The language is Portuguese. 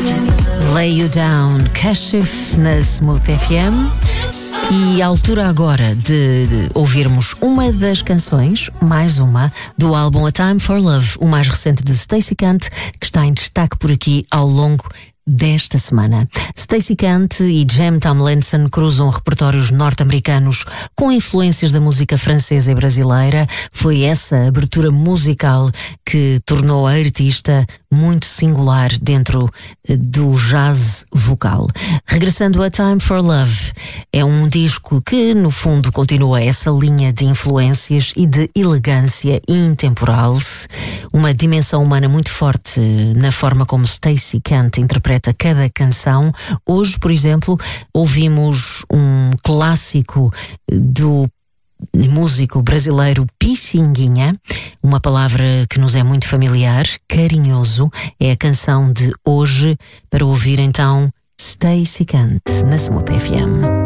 Lay You Down, Kashif na Smooth FM. E a altura agora de ouvirmos uma das canções, mais uma, do álbum A Time for Love, o mais recente de Stacey Kent, que está em destaque por aqui ao longo desta semana. Stacey Kent e Jem Tomlinson cruzam repertórios norte-americanos com influências da música francesa e brasileira. Foi essa abertura musical que tornou a artista muito singular dentro do jazz vocal. Regressando a Time for Love, é um disco que, no fundo, continua essa linha de influências e de elegância intemporal, uma dimensão humana muito forte na forma como Stacey Kent interpreta cada canção. Hoje, por exemplo, ouvimos um clássico do músico brasileiro Pixinguinha, uma palavra que nos é muito familiar, carinhoso. É a canção de hoje para ouvir então Stacey Kent na Smooth FM.